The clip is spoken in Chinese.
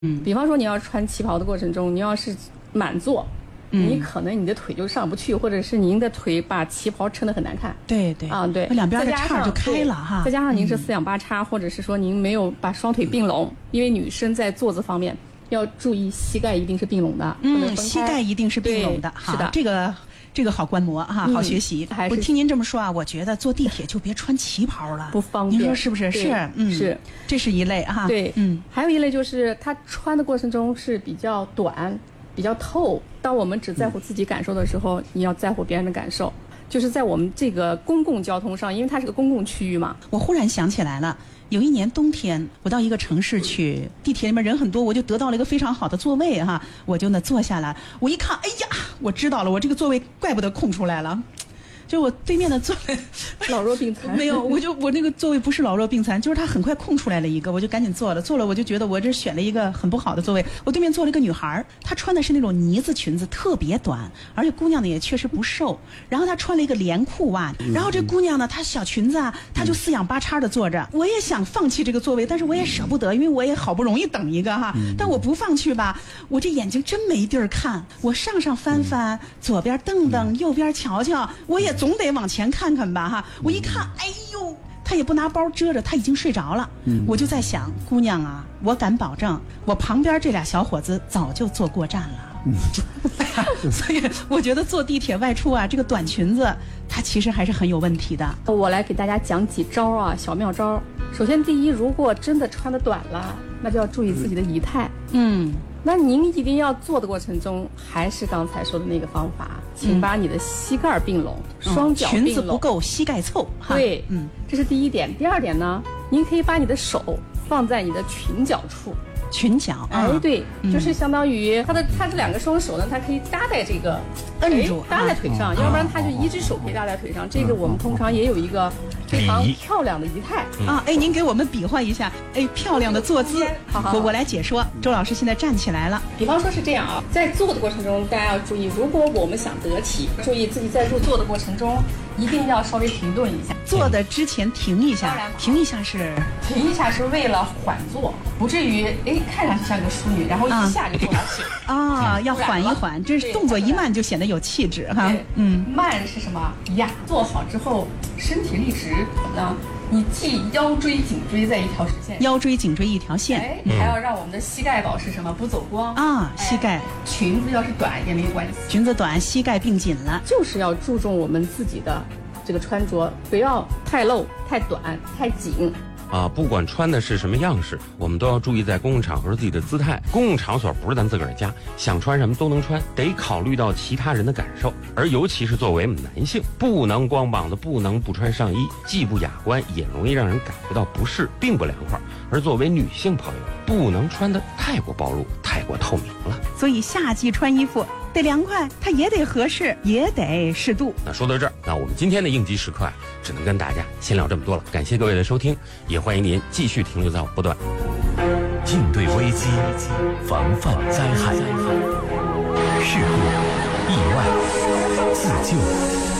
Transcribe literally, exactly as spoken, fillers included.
嗯，比方说你要穿旗袍的过程中，你要是满坐。嗯、你可能你的腿就上不去，或者是您的腿把旗袍撑得很难看。 对对啊，对， 两边的叉就开了哈。 再加上您是四仰八叉，嗯、或者是说您没有把双腿并拢，因为女生在坐姿方面要注意膝盖一定是并拢的。 嗯，膝盖一定是并拢的。 是的， 这个这个好观摩哈，好学习。 嗯、 我听您这么说啊，我觉得坐地铁就别穿旗袍了， 不方便。 您说是不是？是，嗯， 是， 这是一类哈。 对，嗯，还有一类就是它穿的过程中是比较短。比较透，当我们只在乎自己感受的时候，嗯、你要在乎别人的感受。就是在我们这个公共交通上，因为它是个公共区域嘛。 我忽然想起来了，有一年冬天，我到一个城市去，地铁里面人很多，我就得到了一个非常好的座位哈，我就呢坐下来，我一看，哎呀，我知道了，我这个座位怪不得空出来了。就我对面的座位， 老弱病残没有，我就我那个座位不是老弱病残，就是他很快空出来了一个，我就赶紧坐了，坐了我就觉得我这选了一个很不好的座位。我对面坐了一个女孩，她穿的是那种呢子裙子，特别短，而且姑娘呢也确实不瘦，然后她穿了一个连裤袜，然后这姑娘呢她小裙子啊，她就四仰八叉的坐着。我也想放弃这个座位，但是我也舍不得，因为我也好不容易等一个哈，但我不放弃吧，我这眼睛真没地儿看，我上上翻翻，左边瞪瞪，右边瞧瞧，我也总得往前看看吧哈！我一看，哎呦，他也不拿包遮着，他已经睡着了。嗯、我就在想，姑娘啊，我敢保证，我旁边这俩小伙子早就坐过站了。嗯、所以我觉得坐地铁外出啊，这个短裙子，它其实还是很有问题的。 我来给大家讲几招啊，小妙招。首先，第一，如果真的穿得短了，那就要注意自己的仪态。嗯。那您一定要做的过程中，还是刚才说的那个方法，请把你的膝盖并拢，嗯、双脚并拢， 裙子不够，膝盖凑。 对，嗯，这是第一点。第二点呢，您可以把你的手放在你的裙角处。 裙角， 哎，对，嗯、就是相当于它的它这两个双手呢，它可以搭在这个， 摁住， 搭在腿上，啊、要不然它就一只手可以搭在腿上。啊、这个我们通常也有一个非常漂亮的仪态、 嗯、啊。哎，您给我们比划一下，哎，漂亮的坐姿。 好好好， 我我来解说。周老师现在站起来了。 比方说是这样啊，在坐的过程中，大家要注意，如果我们想得体，注意自己在入座的过程中，一定要稍微停顿一下。 坐的之前停一下，停一下是停一下是为了缓坐，不至于哎看上去像一个淑女，然后一下就坐下去啊，要缓一缓，这动作一慢就显得有气质哈。 嗯，慢是什么？雅。坐好之后，身体立直呢，你既腰椎颈椎在一条直线， 腰椎颈椎一条线， 哎，还要让我们的膝盖保持什么？不走光啊，膝盖。 裙子要是短也没有关系， 裙子短，膝盖并紧了， 就是要注重我们自己的这个穿着，不要太露、太短、太紧。 啊，不管穿的是什么样式，我们都要注意在公共场合自己的姿态。公共场所不是咱自个儿家，想穿什么都能穿，得考虑到其他人的感受。而尤其是作为男性，不能光膀子，不能不穿上衣，既不雅观，也容易让人感觉到不适，并不凉快。而作为女性朋友，不能穿得太过暴露，太过透明了。 所以夏季穿衣服得凉快，它也得合适，也得适度。 那说到这儿，那我们今天的应急时刻啊，只能跟大家先聊这么多了。感谢各位的收听，也欢迎您继续停留在我波段。 应对危机，防范灾害，事故、意外、自救。